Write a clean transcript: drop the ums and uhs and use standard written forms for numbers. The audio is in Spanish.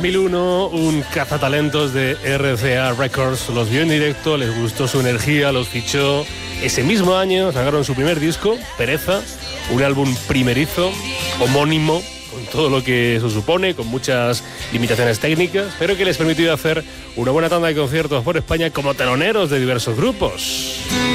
2001, un cazatalentos de RCA Records los vio en directo, les gustó su energía, los fichó. Ese mismo año sacaron su primer disco, Pereza, un álbum primerizo, homónimo, con todo lo que eso supone, con muchas limitaciones técnicas, pero que les permitió hacer una buena tanda de conciertos por España como teloneros de diversos grupos.